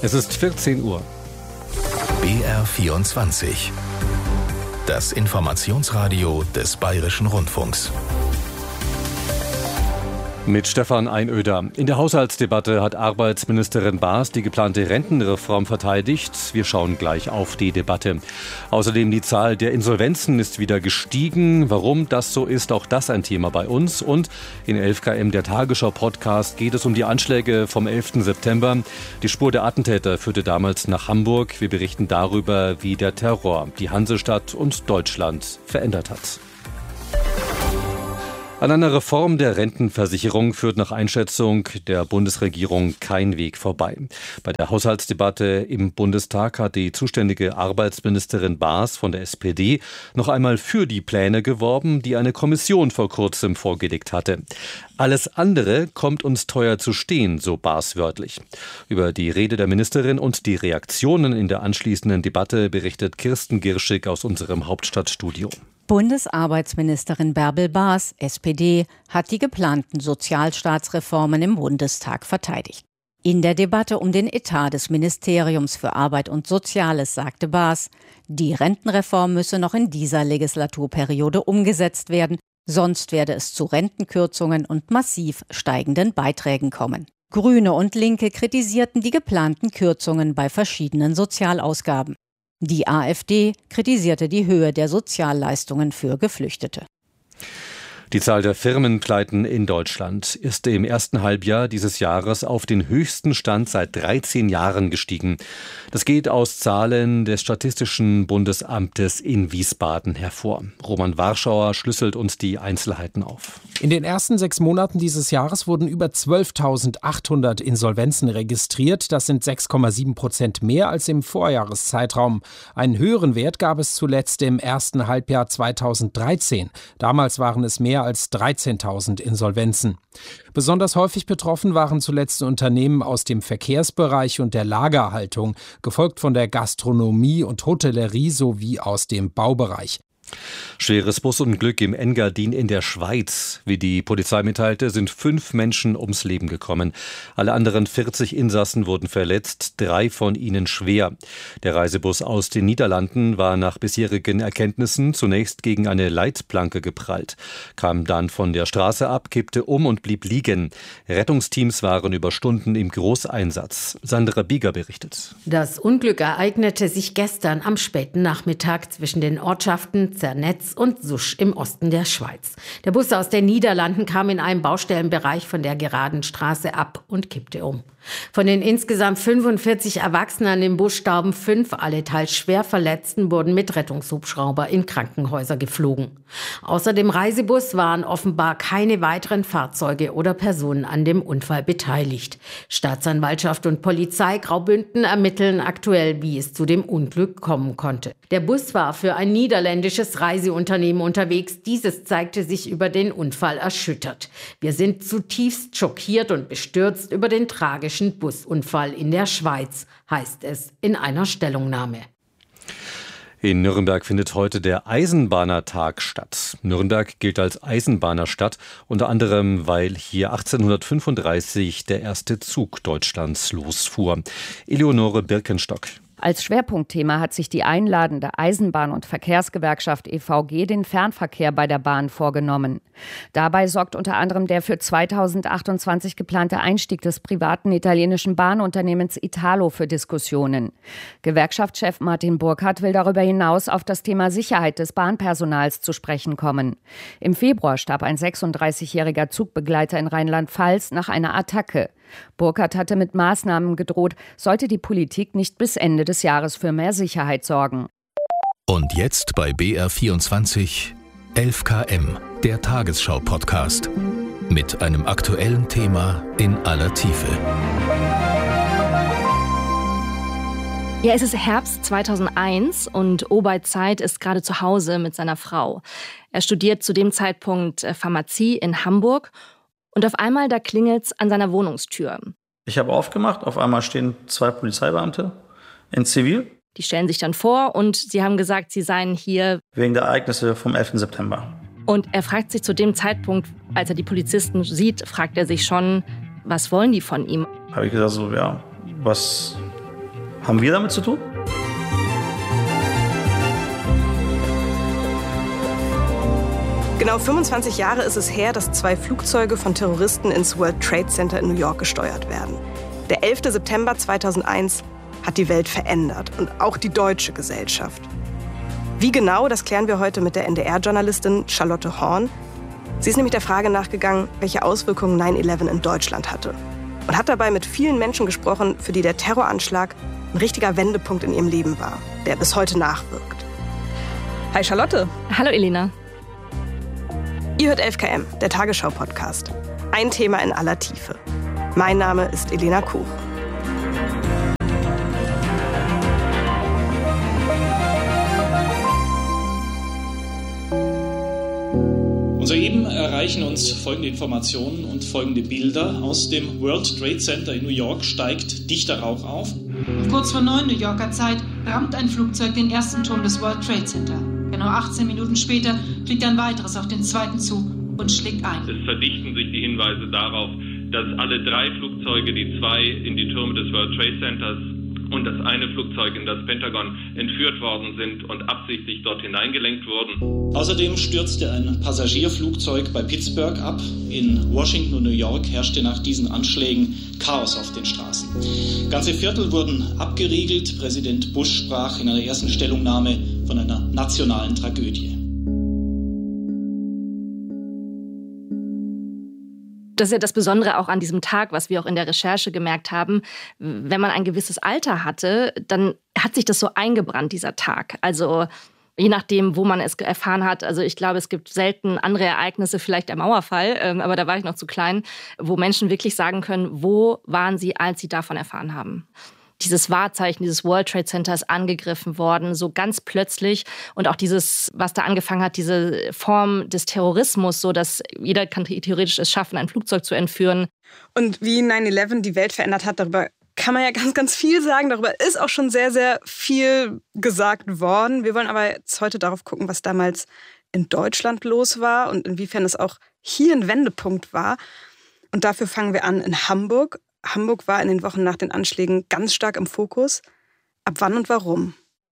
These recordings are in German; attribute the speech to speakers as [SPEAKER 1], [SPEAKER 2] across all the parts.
[SPEAKER 1] Es ist 14 Uhr.
[SPEAKER 2] BR24. Das Informationsradio des Bayerischen Rundfunks.
[SPEAKER 1] Mit Stefan Einöder. In der Haushaltsdebatte hat Arbeitsministerin Baas die geplante Rentenreform verteidigt. Wir schauen gleich auf die Debatte. Außerdem die Zahl der Insolvenzen ist wieder gestiegen. Warum das so ist, auch das ein Thema bei uns. Und in 11KM, der Tagesschau-Podcast, geht es um die Anschläge vom 11. September. Die Spur der Attentäter führte damals nach Hamburg. Wir berichten darüber, wie der Terror die Hansestadt und Deutschland verändert hat. An einer Reform der Rentenversicherung führt nach Einschätzung der Bundesregierung kein Weg vorbei. Bei der Haushaltsdebatte im Bundestag hat die zuständige Arbeitsministerin Baas von der SPD noch einmal für die Pläne geworben, die eine Kommission vor kurzem vorgelegt hatte. Alles andere kommt uns teuer zu stehen, so Baas wörtlich. Über die Rede der Ministerin und die Reaktionen in der anschließenden Debatte berichtet Kirsten Girschig aus unserem Hauptstadtstudio.
[SPEAKER 3] Bundesarbeitsministerin Bärbel Baas, SPD, hat die geplanten Sozialstaatsreformen im Bundestag verteidigt. In der Debatte um den Etat des Ministeriums für Arbeit und Soziales sagte Baas, die Rentenreform müsse noch in dieser Legislaturperiode umgesetzt werden, sonst werde es zu Rentenkürzungen und massiv steigenden Beiträgen kommen. Grüne und Linke kritisierten die geplanten Kürzungen bei verschiedenen Sozialausgaben. Die AfD kritisierte die Höhe der Sozialleistungen für Geflüchtete.
[SPEAKER 1] Die Zahl der Firmenpleiten in Deutschland ist im ersten Halbjahr dieses Jahres auf den höchsten Stand seit 13 Jahren gestiegen. Das geht aus Zahlen des Statistischen Bundesamtes in Wiesbaden hervor. Roman Warschauer schlüsselt uns die Einzelheiten auf.
[SPEAKER 4] In den ersten 6 Monaten dieses Jahres wurden über 12.800 Insolvenzen registriert. Das sind 6,7% mehr als im Vorjahreszeitraum. Einen höheren Wert gab es zuletzt im ersten Halbjahr 2013. Damals waren es mehr als 13.000 Insolvenzen. Besonders häufig betroffen waren zuletzt Unternehmen aus dem Verkehrsbereich und der Lagerhaltung, gefolgt von der Gastronomie und Hotellerie sowie aus dem Baubereich.
[SPEAKER 1] Schweres Busunglück im Engadin in der Schweiz. Wie die Polizei mitteilte, sind 5 Menschen ums Leben gekommen. Alle anderen 40 Insassen wurden verletzt, 3 von ihnen schwer. Der Reisebus aus den Niederlanden war nach bisherigen Erkenntnissen zunächst gegen eine Leitplanke geprallt, kam dann von der Straße ab, kippte um und blieb liegen. Rettungsteams waren über Stunden im Großeinsatz. Sandra Bieger berichtet.
[SPEAKER 5] Das Unglück ereignete sich gestern am späten Nachmittag zwischen den Ortschaften Zernetz und Susch im Osten der Schweiz. Der Bus aus den Niederlanden kam in einem Baustellenbereich von der geraden Straße ab und kippte um. Von den insgesamt 45 Erwachsenen an dem Bus starben 5, alle teils schwer Verletzten wurden mit Rettungshubschrauber in Krankenhäuser geflogen. Außer dem Reisebus waren offenbar keine weiteren Fahrzeuge oder Personen an dem Unfall beteiligt. Staatsanwaltschaft und Polizei Graubünden ermitteln aktuell, wie es zu dem Unglück kommen konnte. Der Bus war für ein niederländisches Reiseunternehmen unterwegs. Dieses zeigte sich über den Unfall erschüttert. Wir sind zutiefst schockiert und bestürzt über den tragischen Busunfall in der Schweiz, heißt es in einer Stellungnahme.
[SPEAKER 1] In Nürnberg findet heute der Eisenbahnertag statt. Nürnberg gilt als Eisenbahnerstadt, unter anderem, weil hier 1835 der erste Zug Deutschlands losfuhr. Eleonore Birkenstock.
[SPEAKER 6] Als Schwerpunktthema hat sich die einladende Eisenbahn- und Verkehrsgewerkschaft EVG den Fernverkehr bei der Bahn vorgenommen. Dabei sorgt unter anderem der für 2028 geplante Einstieg des privaten italienischen Bahnunternehmens Italo für Diskussionen. Gewerkschaftschef Martin Burkhardt will darüber hinaus auf das Thema Sicherheit des Bahnpersonals zu sprechen kommen. Im Februar starb ein 36-jähriger Zugbegleiter in Rheinland-Pfalz nach einer Attacke. Burkhardt hatte mit Maßnahmen gedroht, sollte die Politik nicht bis Ende des Jahres für mehr Sicherheit sorgen.
[SPEAKER 2] Und jetzt bei BR24 11KM, der Tagesschau-Podcast. Mit einem aktuellen Thema in aller Tiefe.
[SPEAKER 7] Ja, es ist Herbst 2001 und Obad Zeit ist gerade zu Hause mit seiner Frau. Er studiert zu dem Zeitpunkt Pharmazie in Hamburg. Und auf einmal, da klingelt's an seiner Wohnungstür.
[SPEAKER 8] Ich habe aufgemacht, auf einmal stehen 2 Polizeibeamte in Zivil.
[SPEAKER 7] Die stellen sich dann vor und sie haben gesagt, sie seien hier
[SPEAKER 8] wegen der Ereignisse vom 11. September.
[SPEAKER 7] Und er fragt sich zu dem Zeitpunkt, als er die Polizisten sieht, fragt er sich schon, was wollen die von ihm?
[SPEAKER 8] Habe ich gesagt, so, ja, was Haben wir damit zu tun?
[SPEAKER 9] Genau 25 Jahre ist es her, dass 2 Flugzeuge von Terroristen ins World Trade Center in New York gesteuert werden. Der 11. September 2001 hat die Welt verändert und auch die deutsche Gesellschaft. Wie genau, das klären wir heute mit der NDR-Journalistin Charlotte Horn. Sie ist nämlich der Frage nachgegangen, welche Auswirkungen 9/11 in Deutschland hatte. Und hat dabei mit vielen Menschen gesprochen, für die der Terroranschlag ein richtiger Wendepunkt in ihrem Leben war, der bis heute nachwirkt. Hi Charlotte.
[SPEAKER 7] Hallo Elena.
[SPEAKER 9] Ihr hört 11KM, der Tagesschau-Podcast. Ein Thema in aller Tiefe. Mein Name ist Elena Kuch.
[SPEAKER 10] Soeben erreichen uns folgende Informationen und folgende Bilder. Aus dem World Trade Center in New York steigt dichter Rauch auf.
[SPEAKER 11] Kurz vor 9 New Yorker Zeit rammt ein Flugzeug den ersten Turm des World Trade Center. Genau 18 Minuten später fliegt ein weiteres auf den zweiten zu und schlägt ein.
[SPEAKER 12] Es verdichten sich die Hinweise darauf, dass alle 3 Flugzeuge, die 2 in die Türme des World Trade Centers und das eine Flugzeug in das Pentagon entführt worden sind und absichtlich dort hineingelenkt wurden.
[SPEAKER 10] Außerdem stürzte ein Passagierflugzeug bei Pittsburgh ab. In Washington und New York herrschte nach diesen Anschlägen Chaos auf den Straßen. Ganze Viertel wurden abgeriegelt. Präsident Bush sprach in einer ersten Stellungnahme von einer nationalen Tragödie.
[SPEAKER 7] Das ist ja das Besondere auch an diesem Tag, was wir auch in der Recherche gemerkt haben. Wenn man ein gewisses Alter hatte, dann hat sich das so eingebrannt, dieser Tag. Also je nachdem, wo man es erfahren hat. Also ich glaube, es gibt selten andere Ereignisse, vielleicht der Mauerfall, aber da war ich noch zu klein, wo Menschen wirklich sagen können, wo waren sie, als sie davon erfahren haben. Dieses Wahrzeichen, dieses World Trade Center ist angegriffen worden, so ganz plötzlich. Und auch dieses, was da angefangen hat, diese Form des Terrorismus, so dass jeder kann theoretisch es schaffen, ein Flugzeug zu entführen.
[SPEAKER 9] Und wie 9/11 die Welt verändert hat, darüber kann man ja ganz, ganz viel sagen. Darüber ist auch schon sehr, sehr viel gesagt worden. Wir wollen aber jetzt heute darauf gucken, was damals in Deutschland los war und inwiefern es auch hier ein Wendepunkt war. Und dafür fangen wir an in Hamburg. Hamburg war in den Wochen nach den Anschlägen ganz stark im Fokus. Ab wann und warum?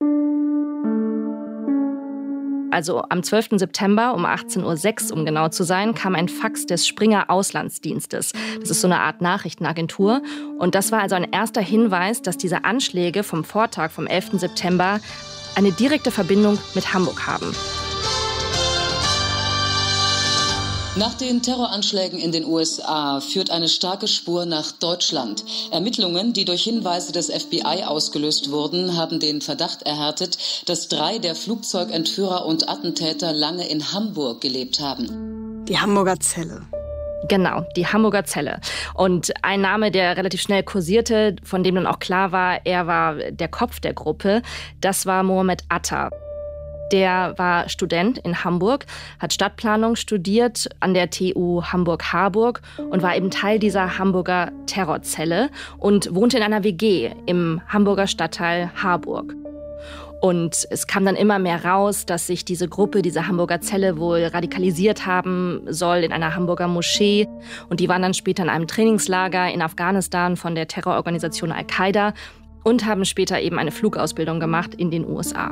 [SPEAKER 7] Also am 12. September um 18:06 Uhr, um genau zu sein, kam ein Fax des Springer Auslandsdienstes. Das ist so eine Art Nachrichtenagentur. Und das war also ein erster Hinweis, dass diese Anschläge vom Vortag, vom 11. September, eine direkte Verbindung mit Hamburg haben.
[SPEAKER 13] Nach den Terroranschlägen in den USA führt eine starke Spur nach Deutschland. Ermittlungen, die durch Hinweise des FBI ausgelöst wurden, haben den Verdacht erhärtet, dass 3 der Flugzeugentführer und Attentäter lange in Hamburg gelebt haben.
[SPEAKER 9] Die Hamburger Zelle.
[SPEAKER 7] Genau, die Hamburger Zelle. Und ein Name, der relativ schnell kursierte, von dem dann auch klar war, er war der Kopf der Gruppe, das war Mohammed Atta. Der war Student in Hamburg, hat Stadtplanung studiert an der TU Hamburg-Harburg und war eben Teil dieser Hamburger Terrorzelle und wohnte in einer WG im Hamburger Stadtteil Harburg. Und es kam dann immer mehr raus, dass sich diese Gruppe, diese Hamburger Zelle wohl radikalisiert haben soll in einer Hamburger Moschee. Und die waren dann später in einem Trainingslager in Afghanistan von der Terrororganisation Al-Qaida und haben später eben eine Flugausbildung gemacht in den USA.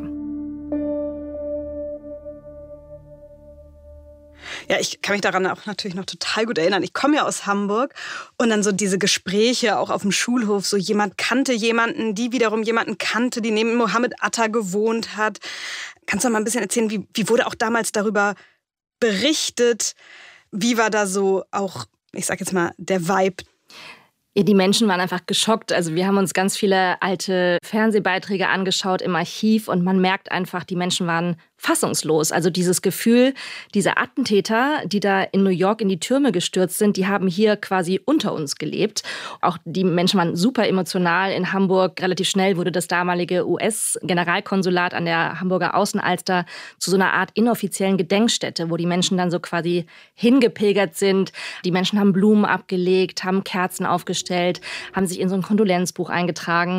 [SPEAKER 9] Ja, ich kann mich daran auch natürlich noch total gut erinnern. Ich komme ja aus Hamburg und dann so diese Gespräche auch auf dem Schulhof, so jemand kannte jemanden, die wiederum jemanden kannte, die neben Mohammed Atta gewohnt hat. Kannst du mal ein bisschen erzählen, wie wurde auch damals darüber berichtet? Wie war da so auch, ich sag jetzt mal, der Vibe?
[SPEAKER 7] Ja, die Menschen waren einfach geschockt. Also wir haben uns ganz viele alte Fernsehbeiträge angeschaut im Archiv und man merkt einfach, die Menschen waren fassungslos. Also dieses Gefühl, diese Attentäter, die da in New York in die Türme gestürzt sind, die haben hier quasi unter uns gelebt. Auch die Menschen waren super emotional in Hamburg. Relativ schnell wurde das damalige US-Generalkonsulat an der Hamburger Außenalster zu so einer Art inoffiziellen Gedenkstätte, wo die Menschen dann so quasi hingepilgert sind. Die Menschen haben Blumen abgelegt, haben Kerzen aufgestellt, haben sich in so ein Kondolenzbuch eingetragen.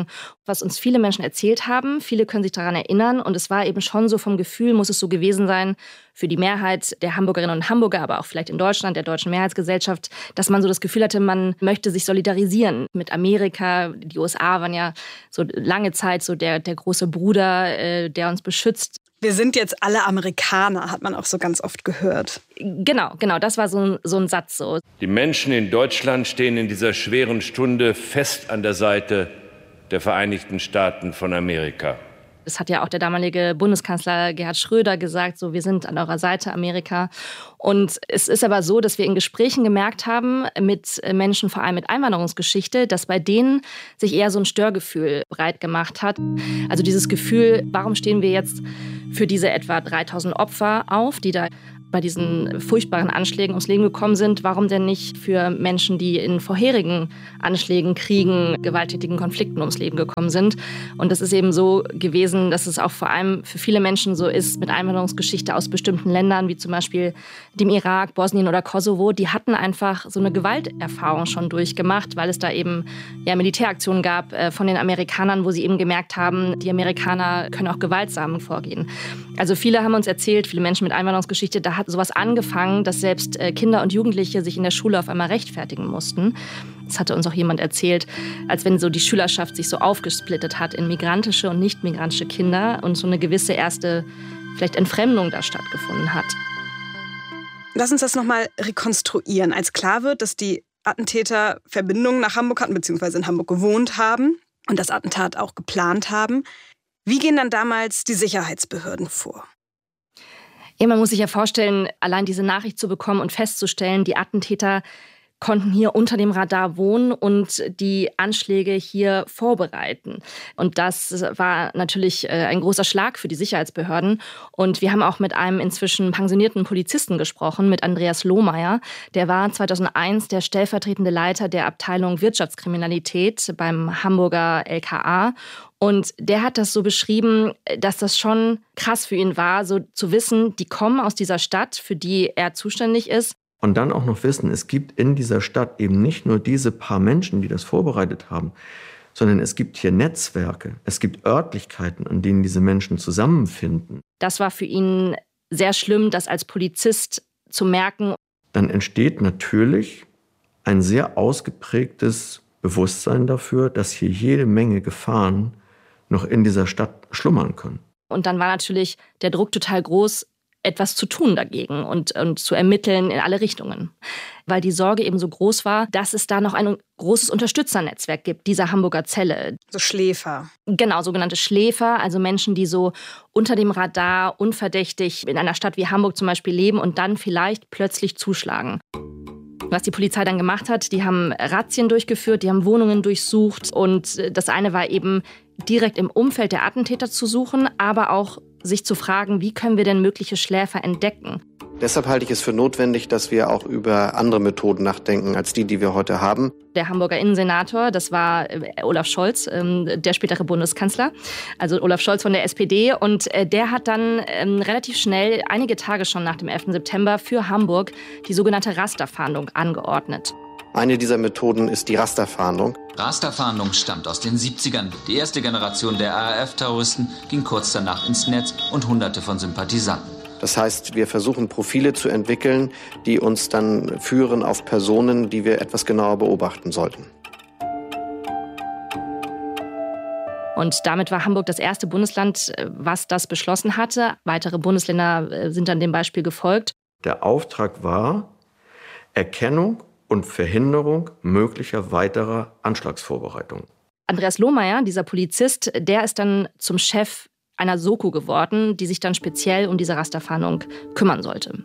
[SPEAKER 7] Was uns viele Menschen erzählt haben, viele können sich daran erinnern und es war eben schon so vom Gefühl, muss es so gewesen sein für die Mehrheit der Hamburgerinnen und Hamburger, aber auch vielleicht in Deutschland, der deutschen Mehrheitsgesellschaft, dass man so das Gefühl hatte, man möchte sich solidarisieren mit Amerika. Die USA waren ja so lange Zeit so der große Bruder, der uns beschützt.
[SPEAKER 9] Wir sind jetzt alle Amerikaner, hat man auch so ganz oft gehört.
[SPEAKER 7] Genau, das war so ein Satz so.
[SPEAKER 14] Die Menschen in Deutschland stehen in dieser schweren Stunde fest an der Seite der Vereinigten Staaten von Amerika.
[SPEAKER 7] Das hat ja auch der damalige Bundeskanzler Gerhard Schröder gesagt, so wir sind an eurer Seite, Amerika. Und es ist aber so, dass wir in Gesprächen gemerkt haben mit Menschen, vor allem mit Einwanderungsgeschichte, dass bei denen sich eher so ein Störgefühl breit gemacht hat. Also dieses Gefühl, warum stehen wir jetzt für diese etwa 3000 Opfer auf, die da bei diesen furchtbaren Anschlägen ums Leben gekommen sind, warum denn nicht für Menschen, die in vorherigen Anschlägen, Kriegen, gewalttätigen Konflikten ums Leben gekommen sind. Und das ist eben so gewesen, dass es auch vor allem für viele Menschen so ist mit Einwanderungsgeschichte aus bestimmten Ländern, wie zum Beispiel dem Irak, Bosnien oder Kosovo, die hatten einfach so eine Gewalterfahrung schon durchgemacht, weil es da eben Militäraktionen gab von den Amerikanern, wo sie eben gemerkt haben, die Amerikaner können auch gewaltsam vorgehen. Also viele haben uns erzählt, viele Menschen mit Einwanderungsgeschichte, da hat sowas angefangen, dass selbst Kinder und Jugendliche sich in der Schule auf einmal rechtfertigen mussten. Das hatte uns auch jemand erzählt, als wenn so die Schülerschaft sich so aufgesplittet hat in migrantische und nicht migrantische Kinder und so eine gewisse erste vielleicht Entfremdung da stattgefunden hat.
[SPEAKER 9] Lass uns das nochmal rekonstruieren. Als klar wird, dass die Attentäter Verbindungen nach Hamburg hatten, beziehungsweise in Hamburg gewohnt haben und das Attentat auch geplant haben. Wie gehen dann damals die Sicherheitsbehörden vor?
[SPEAKER 7] Ja, man muss sich ja vorstellen, allein diese Nachricht zu bekommen und festzustellen, die Attentäter konnten hier unter dem Radar wohnen und die Anschläge hier vorbereiten. Und das war natürlich ein großer Schlag für die Sicherheitsbehörden. Und wir haben auch mit einem inzwischen pensionierten Polizisten gesprochen, mit Andreas Lohmeier. Der war 2001 der stellvertretende Leiter der Abteilung Wirtschaftskriminalität beim Hamburger LKA. Und der hat das so beschrieben, dass das schon krass für ihn war, so zu wissen, die kommen aus dieser Stadt, für die er zuständig ist.
[SPEAKER 15] Und dann auch noch wissen, es gibt in dieser Stadt eben nicht nur diese paar Menschen, die das vorbereitet haben, sondern es gibt hier Netzwerke, es gibt Örtlichkeiten, an denen diese Menschen zusammenfinden.
[SPEAKER 7] Das war für ihn sehr schlimm, das als Polizist zu merken.
[SPEAKER 15] Dann entsteht natürlich ein sehr ausgeprägtes Bewusstsein dafür, dass hier jede Menge Gefahren noch in dieser Stadt schlummern können.
[SPEAKER 7] Und dann war natürlich der Druck total groß, etwas zu tun dagegen und zu ermitteln in alle Richtungen. Weil die Sorge eben so groß war, dass es da noch ein großes Unterstützernetzwerk gibt, dieser Hamburger Zelle.
[SPEAKER 9] So Schläfer.
[SPEAKER 7] Genau, sogenannte Schläfer, also Menschen, die so unter dem Radar unverdächtig in einer Stadt wie Hamburg zum Beispiel leben und dann vielleicht plötzlich zuschlagen. Was die Polizei dann gemacht hat, die haben Razzien durchgeführt, die haben Wohnungen durchsucht und das eine war eben direkt im Umfeld der Attentäter zu suchen, aber auch sich zu fragen, wie können wir denn mögliche Schläfer entdecken.
[SPEAKER 16] Deshalb halte ich es für notwendig, dass wir auch über andere Methoden nachdenken, als die wir heute haben.
[SPEAKER 7] Der Hamburger Innensenator, das war Olaf Scholz, der spätere Bundeskanzler, also Olaf Scholz von der SPD. Und der hat dann relativ schnell, einige Tage schon nach dem 11. September, für Hamburg die sogenannte Rasterfahndung angeordnet.
[SPEAKER 16] Eine dieser Methoden ist die Rasterfahndung.
[SPEAKER 17] Rasterfahndung stammt aus den 70ern. Die erste Generation der RAF-Terroristen ging kurz danach ins Netz und Hunderte von Sympathisanten.
[SPEAKER 16] Das heißt, wir versuchen Profile zu entwickeln, die uns dann führen auf Personen, die wir etwas genauer beobachten sollten.
[SPEAKER 7] Und damit war Hamburg das erste Bundesland, was das beschlossen hatte. Weitere Bundesländer sind dann dem Beispiel gefolgt.
[SPEAKER 15] Der Auftrag war Erkennung und Verhinderung möglicher weiterer Anschlagsvorbereitungen.
[SPEAKER 7] Andreas Lohmeier, dieser Polizist, der ist dann zum Chef einer Soko geworden, die sich dann speziell um diese Rasterfahndung kümmern sollte.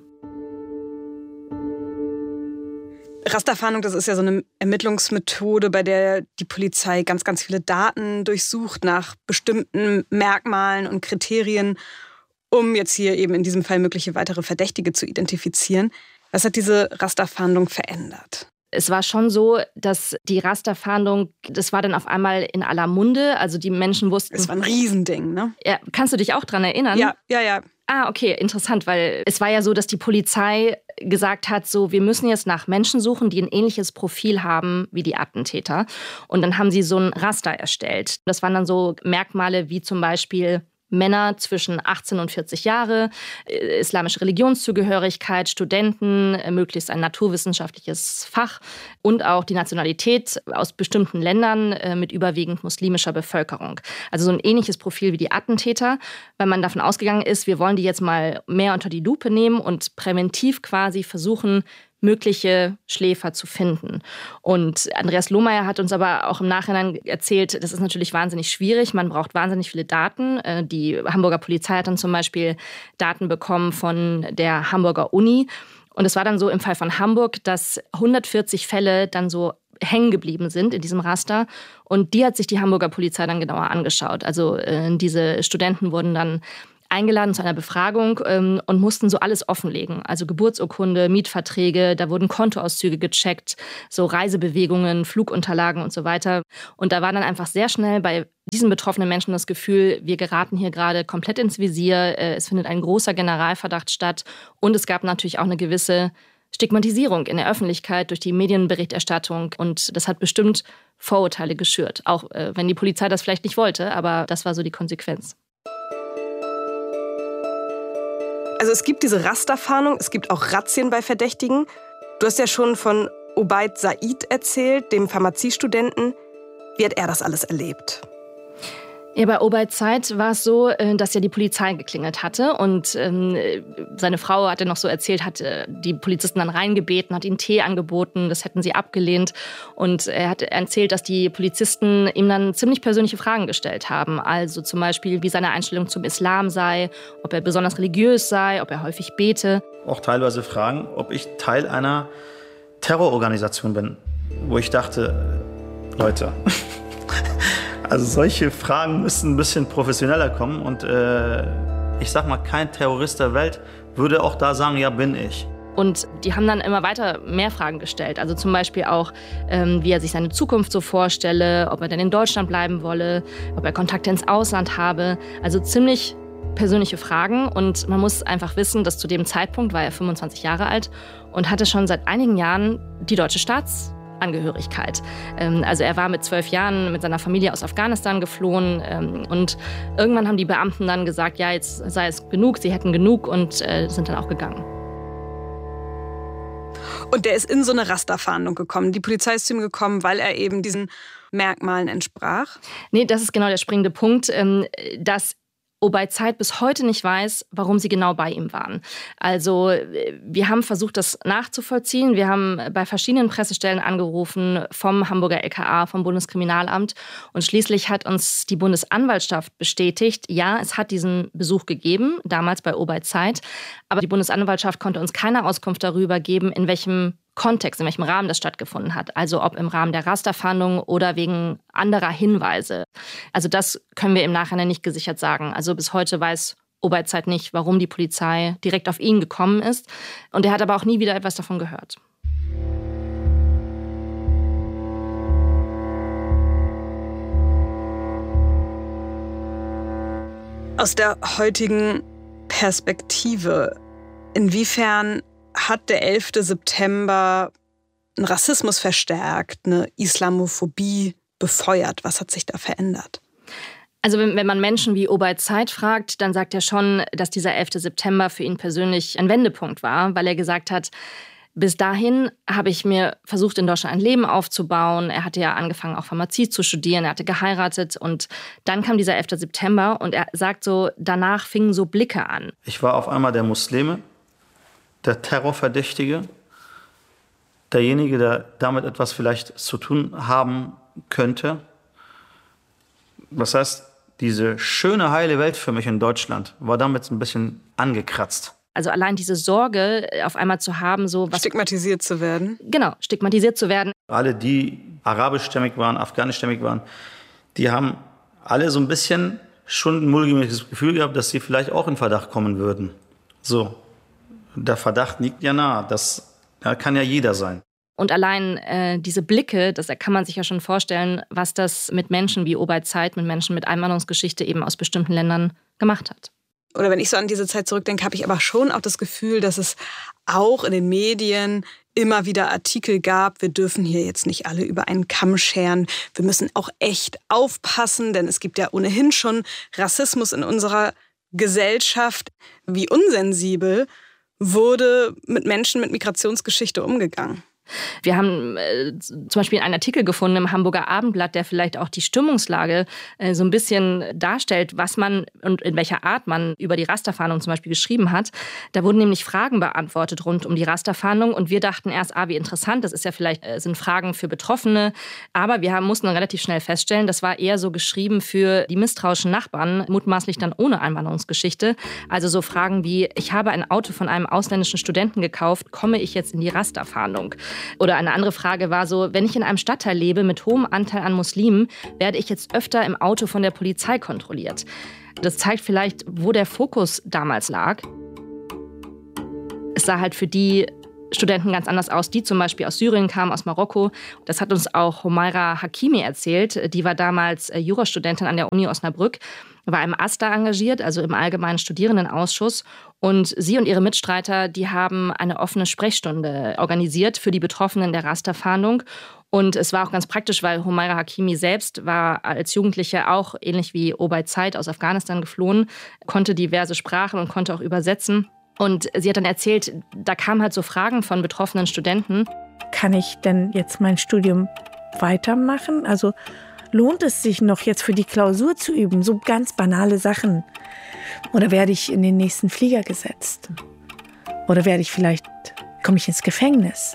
[SPEAKER 9] Rasterfahndung, das ist ja so eine Ermittlungsmethode, bei der die Polizei ganz, ganz viele Daten durchsucht nach bestimmten Merkmalen und Kriterien, um jetzt hier eben in diesem Fall mögliche weitere Verdächtige zu identifizieren. Was hat diese Rasterfahndung verändert?
[SPEAKER 7] Es war schon so, dass die Rasterfahndung, das war dann auf einmal in aller Munde. Also die Menschen wussten...
[SPEAKER 9] Es war ein Riesending, ne?
[SPEAKER 7] Ja, kannst du dich auch dran erinnern?
[SPEAKER 9] Ja.
[SPEAKER 7] Ah, okay, interessant, weil es war ja so, dass die Polizei gesagt hat, so, wir müssen jetzt nach Menschen suchen, die ein ähnliches Profil haben wie die Attentäter. Und dann haben sie so ein Raster erstellt. Das waren dann so Merkmale wie zum Beispiel Männer zwischen 18 und 40 Jahre, islamische Religionszugehörigkeit, Studenten, möglichst ein naturwissenschaftliches Fach und auch die Nationalität aus bestimmten Ländern mit überwiegend muslimischer Bevölkerung. Also so ein ähnliches Profil wie die Attentäter, weil man davon ausgegangen ist, wir wollen die jetzt mal mehr unter die Lupe nehmen und präventiv quasi versuchen, mögliche Schläfer zu finden. Und Andreas Lohmeier hat uns aber auch im Nachhinein erzählt, das ist natürlich wahnsinnig schwierig, man braucht wahnsinnig viele Daten. Die Hamburger Polizei hat dann zum Beispiel Daten bekommen von der Hamburger Uni. Und es war dann so im Fall von Hamburg, dass 140 Fälle dann so hängen geblieben sind in diesem Raster. Und die hat sich die Hamburger Polizei dann genauer angeschaut. Also diese Studenten wurden dann eingeladen zu einer Befragung und mussten so alles offenlegen. Also Geburtsurkunde, Mietverträge, da wurden Kontoauszüge gecheckt, so Reisebewegungen, Flugunterlagen und so weiter. Und da war dann einfach sehr schnell bei diesen betroffenen Menschen das Gefühl, wir geraten hier gerade komplett ins Visier, es findet ein großer Generalverdacht statt und es gab natürlich auch eine gewisse Stigmatisierung in der Öffentlichkeit durch die Medienberichterstattung und das hat bestimmt Vorurteile geschürt. Auch wenn die Polizei das vielleicht nicht wollte, aber das war so die Konsequenz.
[SPEAKER 9] Also es gibt diese Rasterfahndung, es gibt auch Razzien bei Verdächtigen. Du hast ja schon von Obaid Said erzählt, dem Pharmaziestudenten. Wie hat er das alles erlebt?
[SPEAKER 7] Ja, bei Obaid Said war es so, dass ja die Polizei geklingelt hatte und seine Frau hatte noch so erzählt, hat die Polizisten dann reingebeten, hat ihnen Tee angeboten, das hätten sie abgelehnt und er hat erzählt, dass die Polizisten ihm dann ziemlich persönliche Fragen gestellt haben, also zum Beispiel, wie seine Einstellung zum Islam sei, ob er besonders religiös sei, ob er häufig bete.
[SPEAKER 8] Auch teilweise Fragen, ob ich Teil einer Terrororganisation bin, wo ich dachte, Leute... Also solche Fragen müssen ein bisschen professioneller kommen und ich sag mal, kein Terrorist der Welt würde auch da sagen, ja, bin ich.
[SPEAKER 7] Und die haben dann immer weiter mehr Fragen gestellt. Also zum Beispiel auch, wie er sich seine Zukunft so vorstelle, ob er denn in Deutschland bleiben wolle, ob er Kontakte ins Ausland habe. Also ziemlich persönliche Fragen. Und man muss einfach wissen, dass zu dem Zeitpunkt war er 25 Jahre alt und hatte schon seit einigen Jahren die deutsche Staatsangehörigkeit. Also er war mit 12 Jahren mit seiner Familie aus Afghanistan geflohen und irgendwann haben die Beamten dann gesagt, ja, jetzt sei es genug, sie hätten genug und sind dann auch gegangen.
[SPEAKER 9] Und der ist in so eine Rasterfahndung gekommen. Die Polizei ist zu ihm gekommen, weil er eben diesen Merkmalen entsprach?
[SPEAKER 7] Nee, das ist genau der springende Punkt, dass Obaid Said bis heute nicht weiß, warum sie genau bei ihm waren. Also wir haben versucht, das nachzuvollziehen. Wir haben bei verschiedenen Pressestellen angerufen, vom Hamburger LKA, vom Bundeskriminalamt. Und schließlich hat uns die Bundesanwaltschaft bestätigt, ja, es hat diesen Besuch gegeben, damals bei Obaid Said. Aber die Bundesanwaltschaft konnte uns keine Auskunft darüber geben, in welchem Kontext, in welchem Rahmen das stattgefunden hat. Also ob im Rahmen der Rasterfahndung oder wegen anderer Hinweise. Also das können wir im Nachhinein nicht gesichert sagen. Also bis heute weiß Obaid Said nicht, warum die Polizei direkt auf ihn gekommen ist. Und er hat aber auch nie wieder etwas davon gehört.
[SPEAKER 9] Aus der heutigen Perspektive, inwiefern hat der 11. September einen Rassismus verstärkt, eine Islamophobie befeuert? Was hat sich da verändert?
[SPEAKER 7] Also wenn man Menschen wie Obaid Said fragt, dann sagt er schon, dass dieser 11. September für ihn persönlich ein Wendepunkt war, weil er gesagt hat, bis dahin habe ich mir versucht, in Deutschland ein Leben aufzubauen. Er hatte ja angefangen, auch Pharmazie zu studieren. Er hatte geheiratet und dann kam dieser 11. September und er sagt so, danach fingen so Blicke an.
[SPEAKER 8] Ich war auf einmal der Muslime, der Terrorverdächtige, derjenige, der damit etwas vielleicht zu tun haben könnte. Das heißt, diese schöne, heile Welt für mich in Deutschland war damit ein bisschen angekratzt.
[SPEAKER 7] Also allein diese Sorge, auf einmal zu haben, so was...
[SPEAKER 9] Stigmatisiert zu werden.
[SPEAKER 7] Genau, stigmatisiert zu werden.
[SPEAKER 8] Alle, die arabischstämmig waren, afghanischstämmig waren, die haben alle so ein bisschen schon ein mulmiges Gefühl gehabt, dass sie vielleicht auch in Verdacht kommen würden. So. Der Verdacht liegt ja nahe, das kann ja jeder sein.
[SPEAKER 7] Und allein diese Blicke, da kann man sich ja schon vorstellen, was das mit Menschen wie Obaid Said, mit Menschen mit Einwanderungsgeschichte eben aus bestimmten Ländern gemacht hat.
[SPEAKER 9] oder wenn ich so an diese Zeit zurückdenke, habe ich aber schon auch das Gefühl, dass es auch in den Medien immer wieder Artikel gab, wir dürfen hier jetzt nicht alle über einen Kamm scheren. Wir müssen auch echt aufpassen, denn es gibt ja ohnehin schon Rassismus in unserer Gesellschaft. Wie unsensibel wurde mit Menschen mit Migrationsgeschichte umgegangen?
[SPEAKER 7] Wir haben zum Beispiel einen Artikel gefunden im Hamburger Abendblatt, der vielleicht auch die Stimmungslage so ein bisschen darstellt, was man und in welcher Art man über die Rasterfahndung zum Beispiel geschrieben hat. Da wurden nämlich Fragen beantwortet rund um die Rasterfahndung und wir dachten erst, wie interessant, das ist ja vielleicht sind Fragen für Betroffene, aber wir mussten dann relativ schnell feststellen, das war eher so geschrieben für die misstrauischen Nachbarn, mutmaßlich dann ohne Einwanderungsgeschichte. Also so Fragen wie, ich habe ein Auto von einem ausländischen Studenten gekauft, komme ich jetzt in die Rasterfahndung? Oder eine andere Frage war so, wenn ich in einem Stadtteil lebe mit hohem Anteil an Muslimen, werde ich jetzt öfter im Auto von der Polizei kontrolliert. Das zeigt vielleicht, wo der Fokus damals lag. Es sah halt für die Studenten ganz anders aus, die zum Beispiel aus Syrien kamen, aus Marokko. Das hat uns auch Humaira Hakimi erzählt. Die war damals Jurastudentin an der Uni Osnabrück, war im AStA engagiert, also im Allgemeinen Studierendenausschuss. Und sie und ihre Mitstreiter, die haben eine offene Sprechstunde organisiert für die Betroffenen der Rasterfahndung. Und es war auch ganz praktisch, weil Humaira Hakimi selbst war als Jugendliche auch, ähnlich wie Obaid Said, aus Afghanistan geflohen, konnte diverse Sprachen und konnte auch übersetzen. Und sie hat dann erzählt, da kamen halt so Fragen von betroffenen Studenten.
[SPEAKER 18] Kann ich denn jetzt mein Studium weitermachen? Also lohnt es sich noch jetzt für die Klausur zu üben? So ganz banale Sachen. Oder werde ich in den nächsten Flieger gesetzt? Oder komme ich ins Gefängnis?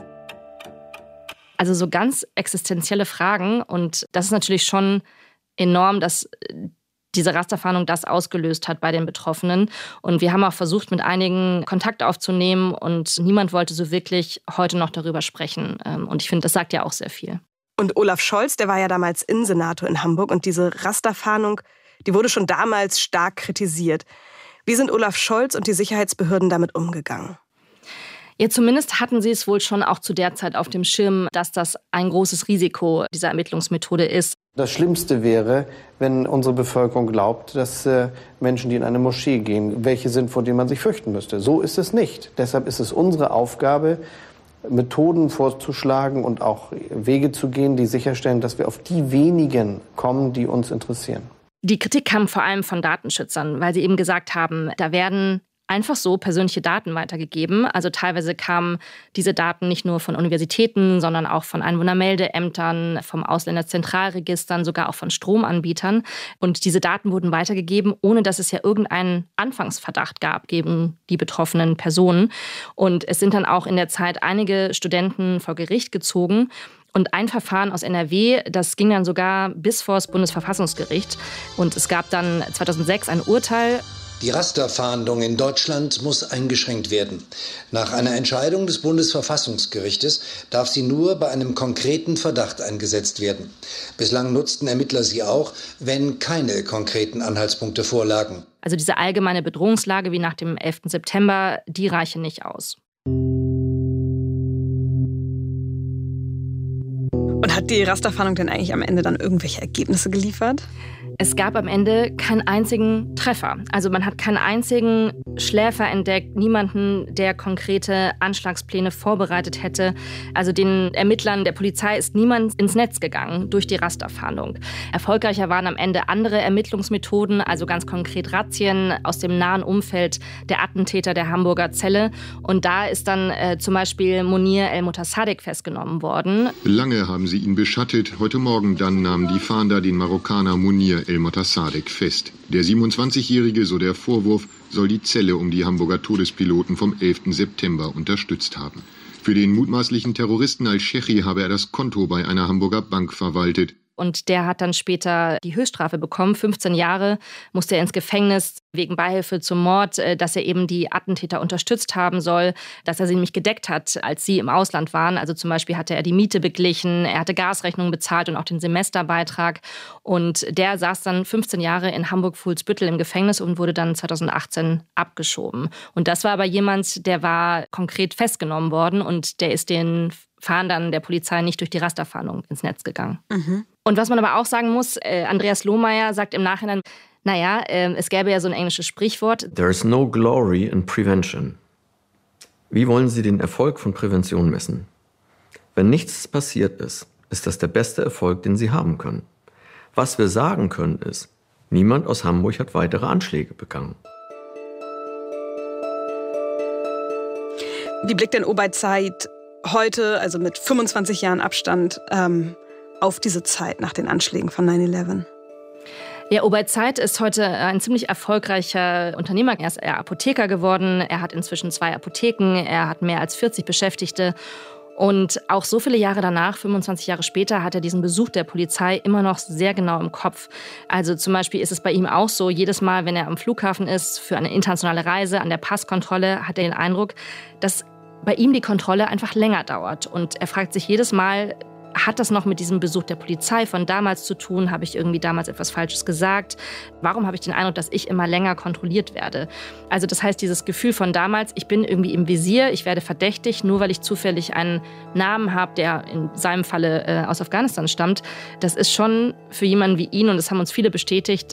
[SPEAKER 7] Also so ganz existenzielle Fragen. Und das ist natürlich schon enorm, dass diese Rasterfahndung das ausgelöst hat bei den Betroffenen. Und wir haben auch versucht, mit einigen Kontakt aufzunehmen und niemand wollte so wirklich heute noch darüber sprechen. Und ich finde, das sagt ja auch sehr viel.
[SPEAKER 9] Und Olaf Scholz, der war ja damals Innensenator in Hamburg und diese Rasterfahndung, die wurde schon damals stark kritisiert. Wie sind Olaf Scholz und die Sicherheitsbehörden damit umgegangen?
[SPEAKER 7] Ja, zumindest hatten sie es wohl schon auch zu der Zeit auf dem Schirm, dass das ein großes Risiko dieser Ermittlungsmethode ist.
[SPEAKER 16] Das Schlimmste wäre, wenn unsere Bevölkerung glaubt, dass Menschen, die in eine Moschee gehen, welche sind, vor denen man sich fürchten müsste. So ist es nicht. Deshalb ist es unsere Aufgabe, Methoden vorzuschlagen und auch Wege zu gehen, die sicherstellen, dass wir auf die wenigen kommen, die uns interessieren.
[SPEAKER 7] Die Kritik kam vor allem von Datenschützern, weil sie eben gesagt haben, da werden einfach so persönliche Daten weitergegeben. Also teilweise kamen diese Daten nicht nur von Universitäten, sondern auch von Einwohnermeldeämtern, vom Ausländerzentralregistern, sogar auch von Stromanbietern. Und diese Daten wurden weitergegeben, ohne dass es ja irgendeinen Anfangsverdacht gab gegen die betroffenen Personen. Und es sind dann auch in der Zeit einige Studenten vor Gericht gezogen. Und ein Verfahren aus NRW, das ging dann sogar bis vor das Bundesverfassungsgericht. Und es gab dann 2006 ein Urteil.
[SPEAKER 19] Die Rasterfahndung in Deutschland muss eingeschränkt werden. Nach einer Entscheidung des Bundesverfassungsgerichtes darf sie nur bei einem konkreten Verdacht eingesetzt werden. Bislang nutzten Ermittler sie auch, wenn keine konkreten Anhaltspunkte vorlagen.
[SPEAKER 7] Also diese allgemeine Bedrohungslage wie nach dem 11. September, die reiche nicht aus.
[SPEAKER 9] Und hat die Rasterfahndung denn eigentlich am Ende dann irgendwelche Ergebnisse geliefert?
[SPEAKER 7] Es gab am Ende keinen einzigen Treffer. Also man hat keinen einzigen Schläfer entdeckt, niemanden, der konkrete Anschlagspläne vorbereitet hätte. Also den Ermittlern der Polizei ist niemand ins Netz gegangen durch die Rasterfahndung. Erfolgreicher waren am Ende andere Ermittlungsmethoden, also ganz konkret Razzien aus dem nahen Umfeld der Attentäter der Hamburger Zelle. Und da ist dann zum Beispiel Monir El-Motassadegh festgenommen worden.
[SPEAKER 20] Lange haben sie ihn beschattet. Heute Morgen dann nahmen die Fahnder den Marokkaner Monir El-Motassadegh fest. Der 27-Jährige, so der Vorwurf, soll die Zelle um die Hamburger Todespiloten vom 11. September unterstützt haben. Für den mutmaßlichen Terroristen al-Shechi habe er das Konto bei einer Hamburger Bank verwaltet.
[SPEAKER 7] Und der hat dann später die Höchststrafe bekommen. 15 Jahre musste er ins Gefängnis wegen Beihilfe zum Mord, dass er eben die Attentäter unterstützt haben soll, dass er sie nämlich gedeckt hat, als sie im Ausland waren. Also zum Beispiel hatte er die Miete beglichen, er hatte Gasrechnungen bezahlt und auch den Semesterbeitrag. Und der saß dann 15 Jahre in Hamburg-Fuhlsbüttel im Gefängnis und wurde dann 2018 abgeschoben. Und das war aber jemand, der war konkret festgenommen worden und der ist den Fahndern der Polizei nicht durch die Rasterfahndung ins Netz gegangen. Und was man aber auch sagen muss, Andreas Lohmeier sagt im Nachhinein, Naja, es gäbe ja so ein englisches Sprichwort.
[SPEAKER 15] There's no glory in prevention. Wie wollen Sie den Erfolg von Prävention messen? Wenn nichts passiert ist, ist das der beste Erfolg, den Sie haben können. Was wir sagen können ist, niemand aus Hamburg hat weitere Anschläge begangen.
[SPEAKER 9] Wie blickt denn Obaid Said heute, also mit 25 Jahren Abstand, auf diese Zeit nach den Anschlägen von 9/11?
[SPEAKER 7] Ja, Obaid Said ist heute ein ziemlich erfolgreicher Unternehmer. Er ist Apotheker geworden, er hat inzwischen 2 Apotheken, er hat mehr als 40 Beschäftigte. Und auch so viele Jahre danach, 25 Jahre später, hat er diesen Besuch der Polizei immer noch sehr genau im Kopf. Also zum Beispiel ist es bei ihm auch so, jedes Mal, wenn er am Flughafen ist für eine internationale Reise, an der Passkontrolle, hat er den Eindruck, dass bei ihm die Kontrolle einfach länger dauert. Und er fragt sich jedes Mal, hat das noch mit diesem Besuch der Polizei von damals zu tun? Habe ich irgendwie damals etwas Falsches gesagt? Warum habe ich den Eindruck, dass ich immer länger kontrolliert werde? Also das heißt, dieses Gefühl von damals, ich bin irgendwie im Visier, ich werde verdächtig, nur weil ich zufällig einen Namen habe, der in seinem Falle aus Afghanistan stammt, das ist schon für jemanden wie ihn, und das haben uns viele bestätigt,